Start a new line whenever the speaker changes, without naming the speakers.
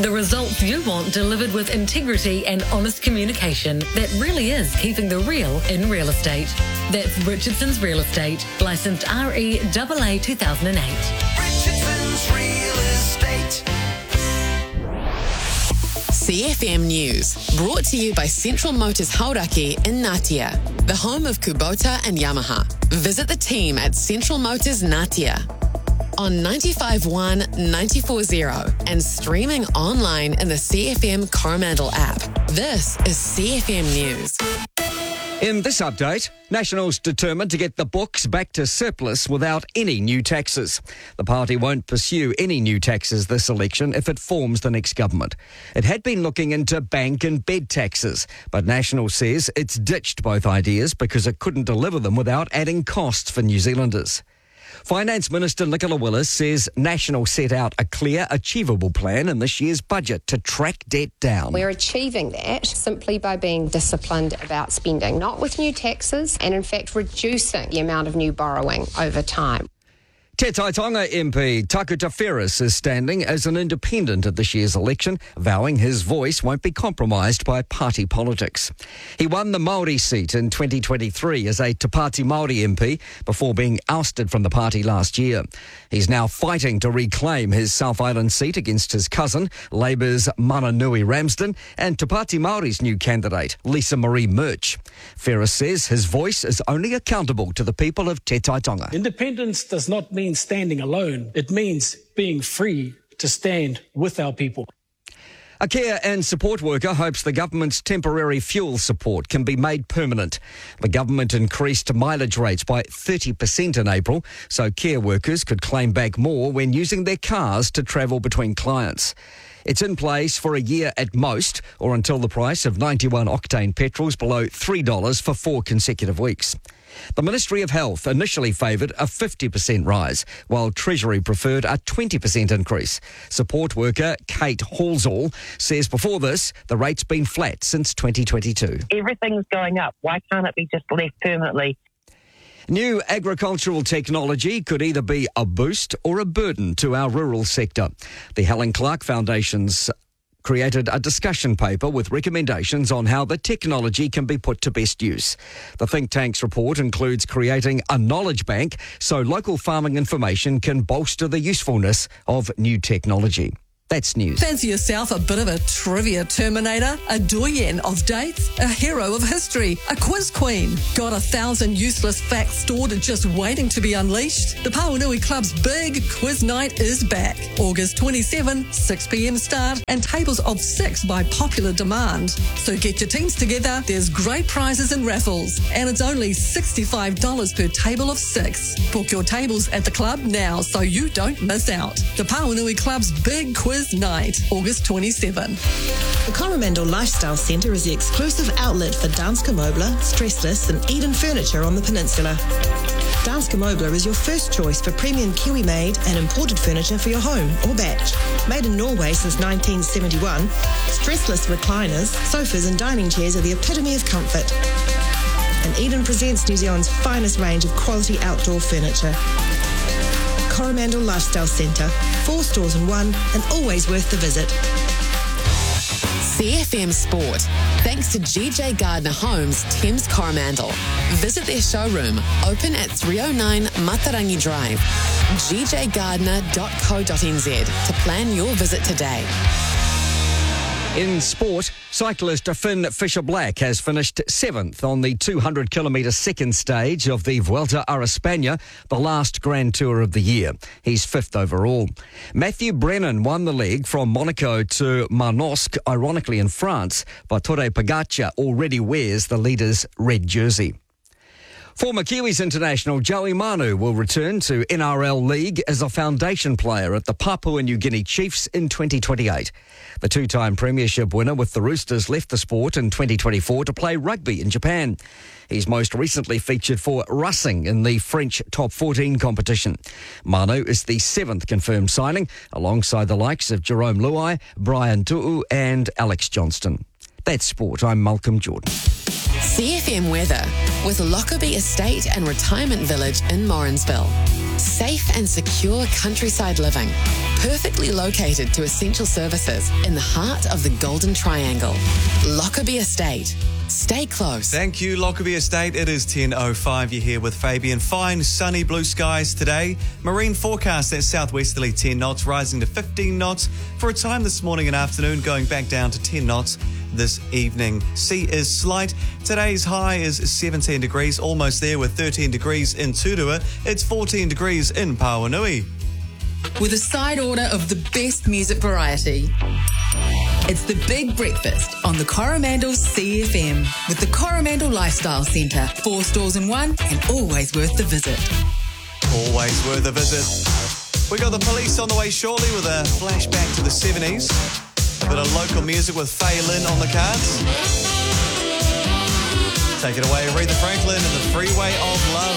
The results you want delivered with integrity and honest communication that really is keeping the real in real estate. That's Richardson's Real Estate, licensed REAA 2008.
Richardson's Real Estate.
CFM News, brought to you by Central Motors Hauraki in Ngatea, the home of Kubota and Yamaha. Visit the team at Central Motors Ngatea on 95.1, 94.0 and streaming online in the CFM Coromandel app. This is CFM News.
In this update, Nationals determined to get the books back to surplus without any new taxes. The party won't pursue any new taxes this election if it forms the next government. It had been looking into bank and bed taxes, but National says it's ditched both ideas because it couldn't deliver them without adding costs for New Zealanders. Finance Minister Nicola Willis says National set out a clear, achievable plan in this year's budget to track debt down.
We're achieving that simply by being disciplined about spending, not with new taxes, and in fact reducing the amount of new borrowing over time.
Te Tai Tonga MP Takuta Ferris is standing as an independent at this year's election, vowing his voice won't be compromised by party politics. He won the Māori seat in 2023 as a Te Pāti Māori MP before being ousted from the party last year. He's now fighting to reclaim his South Island seat against his cousin, Labour's Mananui Ramsden, and Te Pāti Māori's new candidate, Lisa Marie Murch. Ferris says his voice is only accountable to the people of Te Tai Tonga.
Independence does not mean standing alone. It means being free to stand with our people.
A care and support worker hopes the government's temporary fuel support can be made permanent. The government increased mileage rates by 30% in April, so care workers could claim back more when using their cars to travel between clients. It's in place for a year at most, or until the price of 91 octane petrol's below $3 for 4 consecutive weeks. The Ministry of Health initially favoured a 50% rise, while Treasury preferred a 20% increase. Support worker Kate Halsall says before this, the rate's been flat since 2022.
Everything's going up. Why can't it be just left permanently?
New agricultural technology could either be a boost or a burden to our rural sector. The Helen Clark Foundation's created a discussion paper with recommendations on how the technology can be put to best use. The think tank's report includes creating a knowledge bank so local farming information can bolster the usefulness of new technology. That's news.
Fancy yourself a bit of a trivia terminator, a doyen of dates, a hero of history, a quiz queen? Got 1,000 useless facts stored and just waiting to be unleashed? The Pauanui Club's big quiz night is back. August 27, 6 p.m. start, and tables of 6 by popular demand. So get your teams together, there's great prizes and raffles, and it's only $65 per table of 6. Book your tables at the club now so you don't miss out. The Pauanui Club's big quiz night, August 27.
The Coromandel Lifestyle Centre is the exclusive outlet for Danske Møbler, Stressless and Eden Furniture on the peninsula. Danske Møbler is your first choice for premium Kiwi-made and imported furniture for your home or batch. Made in Norway since 1971, stressless recliners, sofas and dining chairs are the epitome of comfort. And Eden presents New Zealand's finest range of quality outdoor furniture. Coromandel Lifestyle Centre, 4 stores in 1 and always worth the visit.
CFM Sport, thanks to GJ Gardner Homes, Thames Coromandel. Visit their showroom, open at 309 Matarangi Drive, gjgardner.co.nz to plan your visit today.
In sport, cyclist Finn Fisher-Black has finished 7th on the 200-kilometre second stage of the Vuelta a España, the last Grand Tour of the year. He's 5th overall. Matthew Brennan won the leg from Monaco to Manosque, ironically in France, but Tadej Pogacar already wears the leader's red jersey. Former Kiwis international Joey Manu will return to NRL League as a foundation player at the Papua New Guinea Chiefs in 2028. The two-time premiership winner with the Roosters left the sport in 2024 to play rugby in Japan. He's most recently featured for Racing in the French Top 14 competition. Manu is the 7th confirmed signing, alongside the likes of Jerome Luai, Brian Tu'u and Alex Johnston. That's sport. I'm Malcolm Jordan.
CFM weather with Lockerbie Estate and Retirement Village in Morrinsville. Safe and secure countryside living, perfectly located to essential services in the heart of the Golden Triangle. Lockerbie Estate. Stay close.
Thank you, Lockerbie Estate. It is 10:05. You're here with Fabian. Fine, sunny blue skies today. Marine forecast at southwesterly 10 knots, rising to 15 knots for a time this morning and afternoon, going back down to 10 knots this evening. Sea is slight. Today's high is 17 degrees, almost there with 13 degrees in Tutua. It's 14 degrees in Pauanui.
With a side order of the best music variety. It's the Big Breakfast on the Coromandel CFM with the Coromandel Lifestyle Centre. 4 stores in one and always worth the visit.
Always worth a visit. We got the police on the way shortly with a flashback to the 70s. A bit of local music with Fay Lynn on the cards. Take it away, Aretha Franklin and the Freeway of Love.